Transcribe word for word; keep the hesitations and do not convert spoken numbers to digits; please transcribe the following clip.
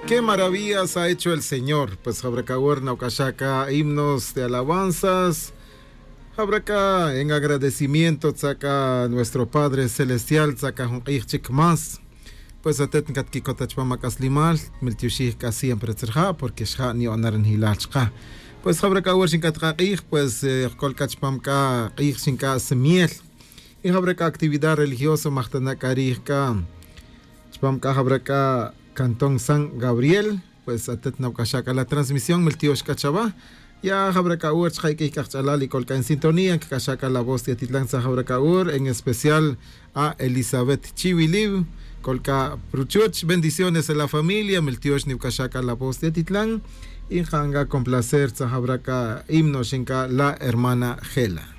Qué maravillas ha hecho el Señor. Pues Habrakaur Naukashaka, himnos de alabanzas. Habraka en agradecimiento, saca nuestro Padre Celestial, saca un chik más. Pues atet kat kikotachpama kaslimal, miltiushih casi siempre tzerja, porque shha ni onaran hilachka. Pues Habrakaur shinkatkakih, pues kolkachpamka kih shinka semiel. Y Habraka actividad religiosa machtanakarihka. Chpamka Habraka Cantón San Gabriel, pues atet naukashaka la transmisión miltiosh kachaba. Ya Habrakaur chhaiki kachalali kolka en sintonía que kashaka la voz de Titlán Habrakaur, en especial a Elizabeth Chivilib, kolka pruchuch, bendiciones a la familia, miltiosh niukashaka la voz de Titlán, y hanga con placer Habraka himno shinka la hermana Gela.